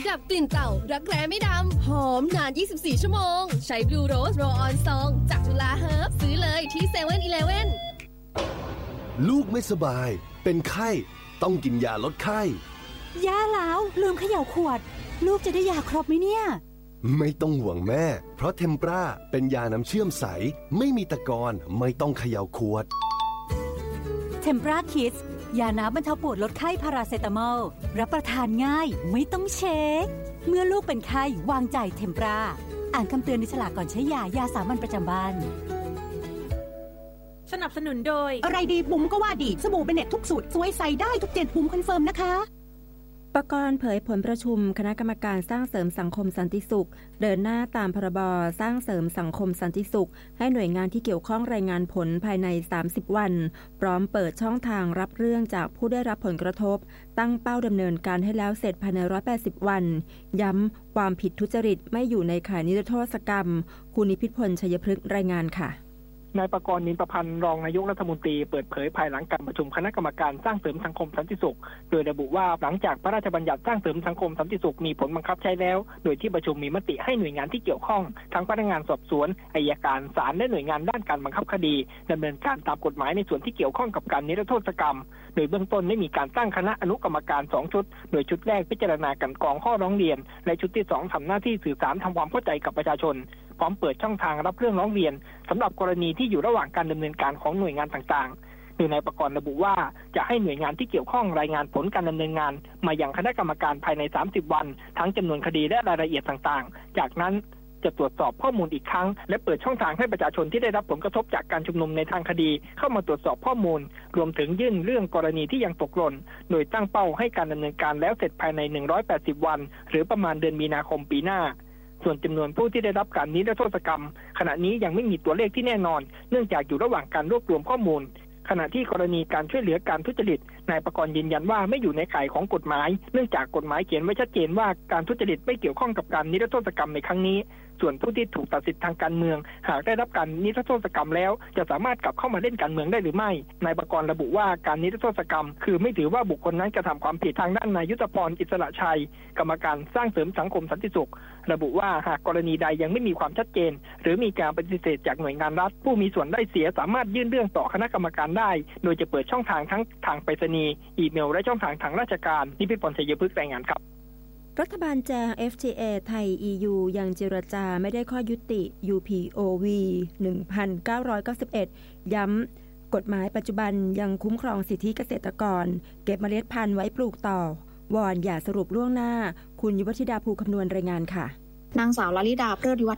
ดับกลิ่นเต่ารักแร้ไม่ดำหอมนาน24ชั่วโมงใช้ Blue Rose Roll On Song จากจุฬาเฮิร์บซื้อเลยที่ 7-Eleven ลูกไม่สบายเป็นไข้ต้องกินยาลดไข้ย่าแล้วลืมเขย่าขวดลูกจะได้ยาครบไหมเนี่ยไม่ต้องห่วงแม่เพราะเทมปราเป็นยาน้ำเชื่อมใสไม่มีตะกอนไม่ต้องเขย่าขวดเทมปราคิดยาน้ำบรรเทาปวดลดไข้พาราเซตามอลรับประทานง่ายไม่ต้องเช็คเมื่อลูกเป็นไข้วางใจเทมปราอ่านคำเตือนในฉลากก่อนใช้ยาสามัญประจำบ้านสนับสนุนโดยอะไรดีบุ๋มก็ว่าดีสบู่เบเน็ตทุกสูตรสวยใส่ได้ทุก7บุ๋มคอนเฟิร์มนะคะปกรณ์เผยผลประชุมคณะกรรมการสร้างเสริมสังคมสันติสุขเดินหน้าตามพรบสร้างเสริมสังคมสันติสุขให้หน่วยงานที่เกี่ยวข้องรายงานผลภายใน30วันพร้อมเปิดช่องทางรับเรื่องจากผู้ได้รับผลกระทบตั้งเป้าดำเนินการให้แล้วเสร็จภายใน180วันย้ำความผิดทุจริตไม่อยู่ในข่ายนิรโทษกรรมคุณนิพิษพลชัยพฤกษ์รายงานค่ะนายประกรณ์ นินประพันธ์รองนายกรัฐมนตรีเปิดเผยภายหลังการประชุมคณะกรรมการสร้างเสริมสังคมสันติสุขโดยระบุว่าหลังจากพระราชบัญญัติสร้างเสริมสังคมสันติสุขมีผลบังคับใช้แล้วโดยที่ประชุมมีมติให้หน่วยงานที่เกี่ยวข้องทั้งพนักงานสอบสวนอัยการศาลและหน่วยงานด้านการบังคับคดีดำเนินการตามกฎหมายในส่วนที่เกี่ยวข้องกับการนิรโทษกรรมโดยเบื้องต้นได้มีการตั้งคณะอนุกรรมการ2ชุดโดยชุดแรกพิจารณากันกรองข้อร้องเรียนและชุดที่2ทำหน้าที่สื่อสารทำความเข้าใจกับประชาชนพร้อมเปิดช่องทางรับเรื่องร้องเรียนสำหรับกรณีที่อยู่ระหว่างการดำเนินการของหน่วยงานต่างๆโดยนายประกรณ์ระบุว่าจะให้หน่วยงานที่เกี่ยวข้องรายงานผลการดำเนินงานมายังคณะกรรมการภายใน30วันทั้งจำนวนคดีและรายละเอียดต่างๆจากนั้นจะตรวจสอบข้อมูลอีกครั้งและเปิดช่องทางให้ประชาชนที่ได้รับผลกระทบจากการชุมนุมในทางคดีเข้ามาตรวจสอบข้อมูลรวมถึงยื่นเรื่องกรณีที่ยังตกหล่นโดยตั้งเป้าให้การดำเนินการแล้วเสร็จภายใน180วันหรือประมาณเดือนมีนาคมปีหน้าส่วนจำนวนผู้ที่ได้รับการนิรโทษกรรมขณะนี้ยังไม่มีตัวเลขที่แน่นอนเนื่องจากอยู่ระหว่างการรวบรวมข้อมูลขณะที่กรณีการช่วยเหลือการทุจริตนายประกรณ์ยืนยันว่าไม่อยู่ในข่ายของกฎหมายเนื่องจากกฎหมายเขียนไว้ชัดเจนว่าการทุจริตไม่เกี่ยวข้องกับการนิรโทษกรรมในครั้งนี้ส่วนผู้ที่ถูกตัดสิทธิทางการเมืองหากได้รับการนิรโทษกรรมแล้วจะสามารถกลับเข้ามาเล่นการเมืองได้หรือไม่นายประกรณ์ระบุว่าการนิรโทษกรรมคือไม่ถือว่าบุคคลนั้นกระทำความผิดทางด้านนายยุทธพรอิสระชัยกรรมการสร้างเสริมสังคมสันติสุขระบุว่าหากกรณีใดยังไม่มีความชัดเจนหรือมีการปฏิเสธจากหน่วยงานรัฐผู้มีส่วนได้เสียสามารถยื่นเรื่องต่อคณะกรรมการได้โดยจะเปิดช่องทางทั้งทางไปรษณีย์อีเมลและช่องทางทางราชการนิพิษพลชัยพฤกษ์รายงานครับรัฐบาลแจ้ง FTA ไทย EU ยังเจรจาไม่ได้ข้อยุติ UPOV 1991 ย้ำกฎหมายปัจจุบันยังคุ้มครองสิทธิเกษตรกรเก็บเมล็ดพันธุ์ไว้ปลูกต่อวอนอย่าสรุปล่วงหน้าคุณยุวธิดาภูคำนวณรายงานค่ะนางสาวลลิดาเพลิดวิวั